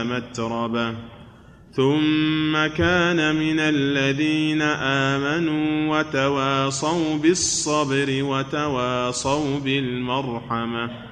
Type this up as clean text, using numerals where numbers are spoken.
متربة ثم كان من الذين آمنوا وتواصوا بالصبر وتواصوا بالمرحمة